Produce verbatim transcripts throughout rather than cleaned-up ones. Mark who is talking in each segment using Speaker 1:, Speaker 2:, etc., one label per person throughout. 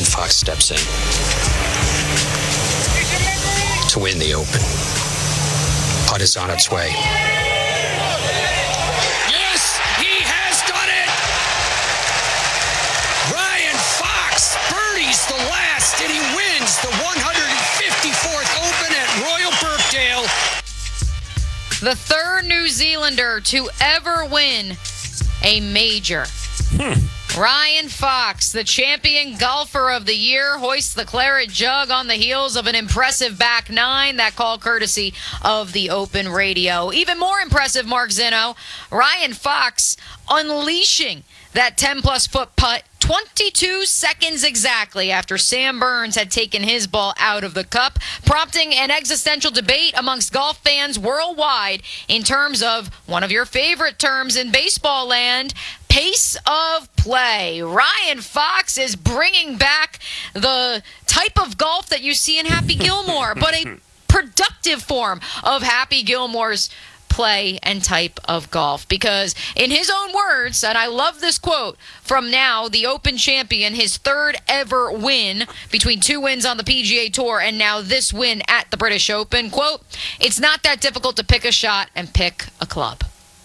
Speaker 1: Ryan Fox steps in to win the Open. Putt is on its way. Yes, he has done it! Ryan Fox birdies the last, and he wins the one hundred fifty-fourth Open at Royal Birkdale.
Speaker 2: The third New Zealander to ever win a major.
Speaker 3: Hmm.
Speaker 2: Ryan Fox, the champion golfer of the year, hoists the claret jug on the heels of an impressive back nine. That call courtesy of the Open Radio. Even more impressive, Mark Zinno, Ryan Fox unleashing that ten-plus foot putt twenty-two seconds exactly after Sam Burns had taken his ball out of the cup, prompting an existential debate amongst golf fans worldwide in terms of one of your favorite terms in baseball land, pace of play. Ryan Fox is bringing back the type of golf that you see in Happy Gilmore, but a productive form of Happy Gilmore's play and type of golf, because in his own words, and I love this quote from now the Open champion, his third ever win between two wins on the P G A Tour and now this win at the British Open, quote, "It's not that difficult to pick a shot and pick a club."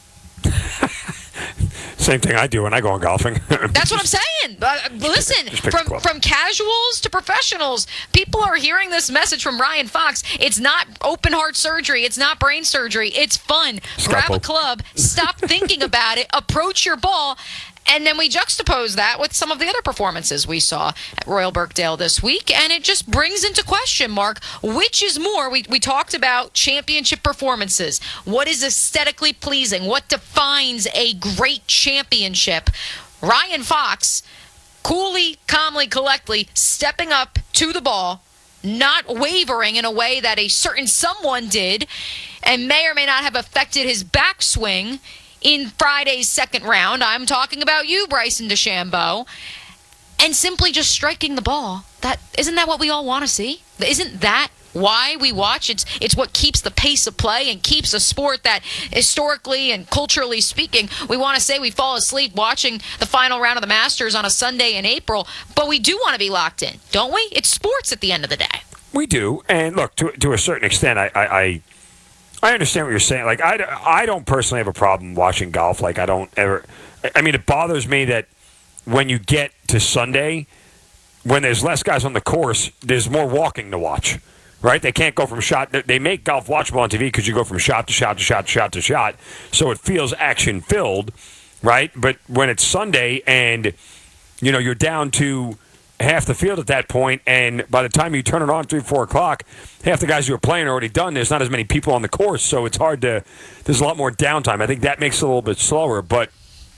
Speaker 3: Same thing I do when I go on golfing.
Speaker 2: That's what I'm saying. Uh, listen, from from casuals to professionals, people are hearing this message from Ryan Fox. It's not open heart surgery. It's not brain surgery. It's fun.
Speaker 3: Scalpel.
Speaker 2: Grab a club. Stop thinking about it. Approach your ball. And then we juxtapose that with some of the other performances we saw at Royal Birkdale this week, and it just brings into question, Mark, which is more? We, we talked about championship performances. What is aesthetically pleasing? What defines a great championship? Ryan Fox, coolly, calmly, collectly, stepping up to the ball, not wavering in a way that a certain someone did, and may or may not have affected his backswing in Friday's second round. I'm talking about you, Bryson DeChambeau, and simply just striking the ball. That isn't that what we all want to see? Isn't that why we watch? It's it's what keeps the pace of play and keeps a sport that, historically and culturally speaking, we want to say we fall asleep watching the final round of the Masters on a Sunday in April, but we do want to be locked in, don't we? It's sports at the end of the day.
Speaker 3: We do, and look, to to a certain extent, I. I, I I understand what you're saying. Like, I, I don't personally have a problem watching golf. Like, I don't ever... I mean, it bothers me that when you get to Sunday, when there's less guys on the course, there's more walking to watch, right? They can't go from shot... They make golf watchable on T V because you go from shot to shot to shot to shot to shot, so it feels action-filled, right? But when it's Sunday and, you know, you're down to half the field at that point, and by the time you turn it on three, four o'clock, half the guys who are playing are already done. There's not as many people on the course, so it's hard to. There's a lot more downtime. I think that makes it a little bit slower. But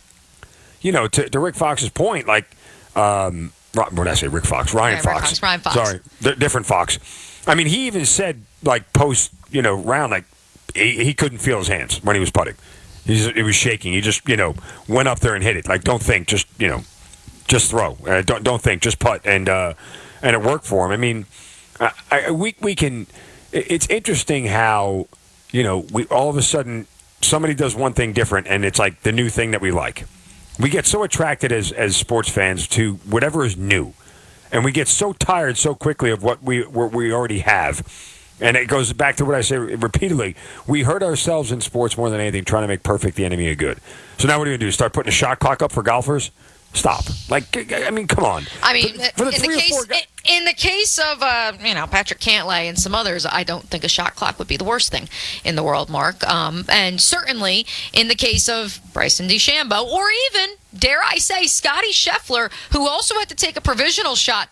Speaker 3: you know, to, to Rick Fox's point, like, um, what did I say? Rick Fox, Ryan
Speaker 2: Right,
Speaker 3: Fox,
Speaker 2: Fox, Ryan Fox.
Speaker 3: Sorry, d- different Fox. I mean, he even said, like, post, you know, round, like he, he couldn't feel his hands when he was putting. He's, it was shaking. He just, you know, went up there and hit it. Like, don't think, just, you know. Just throw. Uh, don't don't think. Just putt, and uh, and it worked for him. I mean, I, I, we we can. It's interesting how, you know, we all of a sudden somebody does one thing different, and it's like the new thing that we like. We get so attracted as as sports fans to whatever is new, and we get so tired so quickly of what we what we already have. And it goes back to what I say repeatedly. We hurt ourselves in sports more than anything, trying to make perfect the enemy of good. So now what are you going to do? Start putting a shot clock up for golfers? Stop. Like, I mean, come on.
Speaker 2: I mean,
Speaker 3: for, for the
Speaker 2: in,
Speaker 3: three
Speaker 2: the
Speaker 3: or
Speaker 2: case,
Speaker 3: four guys-
Speaker 2: in the case of, uh, you know, Patrick Cantlay and some others, I don't think a shot clock would be the worst thing in the world, Mark. Um, and certainly in the case of Bryson DeChambeau, or even, dare I say, Scotty Scheffler, who also had to take a provisional shot